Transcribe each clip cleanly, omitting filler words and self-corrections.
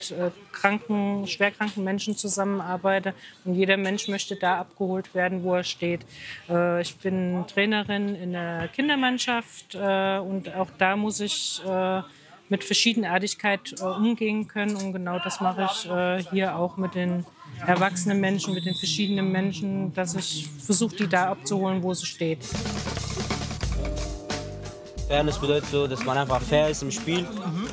schwerkranken Menschen zusammenarbeite. Und jeder Mensch möchte da abgeholt werden, wo er steht. Ich bin Trainerin in der Kindermannschaft und auch da muss ich mit Verschiedenartigkeit umgehen können. Und genau das mache ich hier auch mit den erwachsenen Menschen, mit den verschiedenen Menschen, dass ich versuche, die da abzuholen, wo sie steht. Fairness bedeutet so, dass man einfach fair ist im Spiel.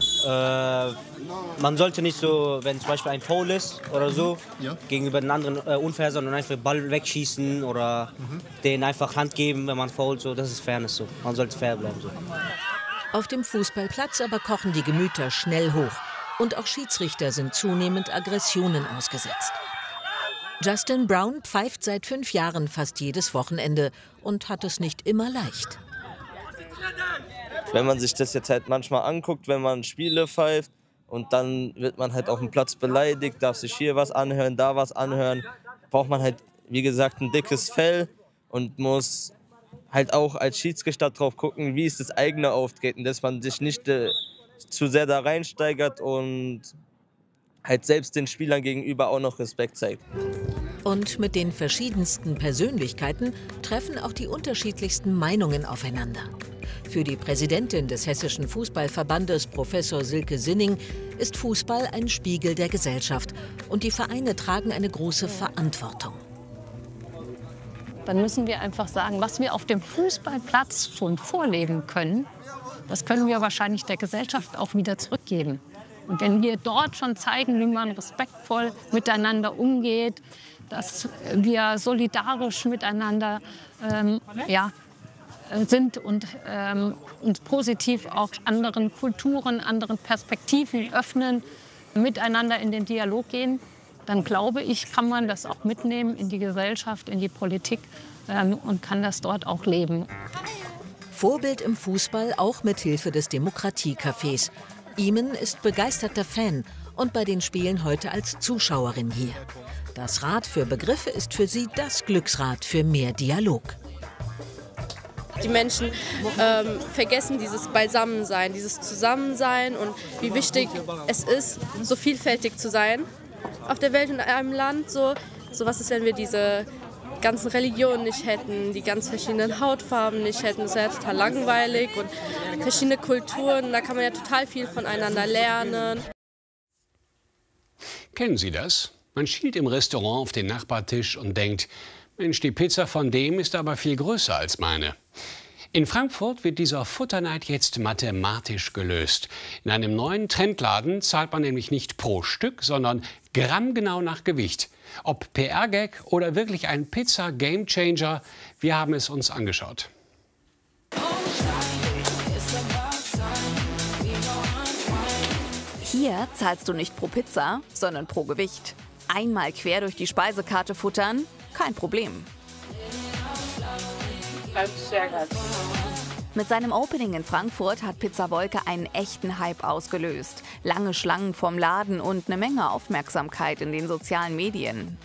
Man sollte nicht so, wenn zum Beispiel ein Foul ist oder so, gegenüber den anderen unfair, sondern einfach den Ball wegschießen oder denen einfach Hand geben, wenn man foult. So, das ist Fairness so. Man sollte fair bleiben. So. Auf dem Fußballplatz aber kochen die Gemüter schnell hoch. Und auch Schiedsrichter sind zunehmend Aggressionen ausgesetzt. Justin Brown pfeift seit 5 Jahren fast jedes Wochenende und hat es nicht immer leicht. Wenn man sich das jetzt halt manchmal anguckt, wenn man Spiele pfeift und dann wird man halt auf dem Platz beleidigt, darf sich hier was anhören, da was anhören, braucht man halt, wie gesagt, ein dickes Fell und muss halt auch als Schiedsrichter drauf gucken, wie ist das eigene Auftreten, dass man sich nicht zu sehr da reinsteigert und halt selbst den Spielern gegenüber auch noch Respekt zeigt. Und mit den verschiedensten Persönlichkeiten treffen auch die unterschiedlichsten Meinungen aufeinander. Für die Präsidentin des Hessischen Fußballverbandes, Professor Silke Sinning, ist Fußball ein Spiegel der Gesellschaft und die Vereine tragen eine große Verantwortung. Dann müssen wir einfach sagen, was wir auf dem Fußballplatz schon vorleben können, das können wir wahrscheinlich der Gesellschaft auch wieder zurückgeben. Und wenn wir dort schon zeigen, wie man respektvoll miteinander umgeht, dass wir solidarisch miteinander sind und uns positiv auch anderen Kulturen, anderen Perspektiven öffnen, miteinander in den Dialog gehen, dann glaube ich, kann man das auch mitnehmen in die Gesellschaft, in die Politik und kann das dort auch leben. Vorbild im Fußball auch mit Hilfe des Demokratiecafés. Imen ist begeisterter Fan und bei den Spielen heute als Zuschauerin hier. Das Rad für Begriffe ist für sie das Glücksrad für mehr Dialog. Die Menschen vergessen dieses Beisammensein, dieses Zusammensein und wie wichtig es ist, so vielfältig zu sein auf der Welt in einem Land. So was ist, wenn wir diese ganzen Religionen nicht hätten, die ganz verschiedenen Hautfarben nicht hätten. Das wäre total langweilig und verschiedene Kulturen, da kann man ja total viel voneinander lernen. Kennen Sie das? Man schielt im Restaurant auf den Nachbartisch und denkt, Mensch, die Pizza von dem ist aber viel größer als meine. In Frankfurt wird dieser Futterneid jetzt mathematisch gelöst. In einem neuen Trendladen zahlt man nämlich nicht pro Stück, sondern grammgenau nach Gewicht. Ob PR-Gag oder wirklich ein Pizza-Gamechanger, wir haben es uns angeschaut. Hier zahlst du nicht pro Pizza, sondern pro Gewicht. Einmal quer durch die Speisekarte futtern, kein Problem. Mit seinem Opening in Frankfurt hat Pizza Wolke einen echten Hype ausgelöst. Lange Schlangen vorm Laden und eine Menge Aufmerksamkeit in den sozialen Medien.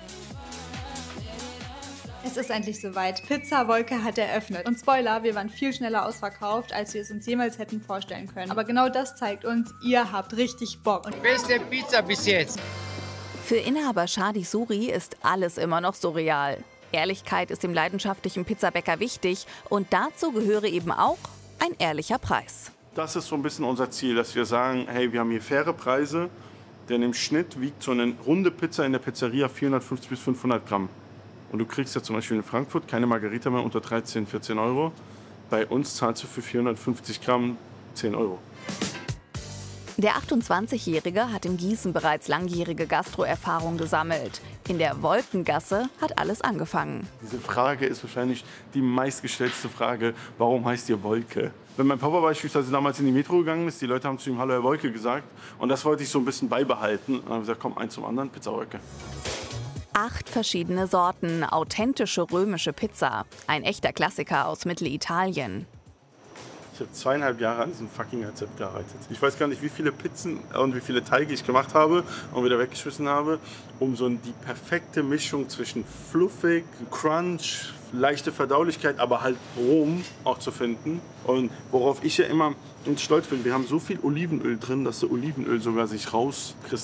Es ist endlich soweit. Pizza Wolke hat eröffnet. Und Spoiler, wir waren viel schneller ausverkauft, als wir es uns jemals hätten vorstellen können. Aber genau das zeigt uns, ihr habt richtig Bock. Und beste Pizza bis jetzt. Für Inhaber Shadi Suri ist alles immer noch surreal. Ehrlichkeit ist dem leidenschaftlichen Pizzabäcker wichtig und dazu gehöre eben auch ein ehrlicher Preis. Das ist so ein bisschen unser Ziel, dass wir sagen, hey, wir haben hier faire Preise, denn im Schnitt wiegt so eine runde Pizza in der Pizzeria 450 bis 500 Gramm. Und du kriegst ja zum Beispiel in Frankfurt keine Margarita mehr unter 13, 14 Euro. Bei uns zahlst du für 450 Gramm 10 Euro. Der 28-Jährige hat in Gießen bereits langjährige Gastroerfahrung gesammelt. In der Wolkengasse hat alles angefangen. Diese Frage ist wahrscheinlich die meistgestellte Frage, warum heißt ihr Wolke? Wenn mein Papa beispielsweise damals in die Metro gegangen ist, die Leute haben zu ihm Hallo Herr Wolke gesagt. Und das wollte ich so ein bisschen beibehalten. Und dann habe ich gesagt, komm, eins zum anderen, Pizza Wolke. 8 verschiedene Sorten, authentische römische Pizza. Ein echter Klassiker aus Mittelitalien. Ich habe 2,5 Jahre an diesem fucking Rezept gearbeitet. Ich weiß gar nicht, wie viele Pizzen und wie viele Teige ich gemacht habe und wieder weggeschmissen habe, um so die perfekte Mischung zwischen fluffig, Crunch, leichte Verdaulichkeit, aber halt Rom auch zu finden. Und worauf ich ja immer stolz bin. Wir haben so viel Olivenöl drin, dass das Olivenöl sogar sich rauskristallisiert.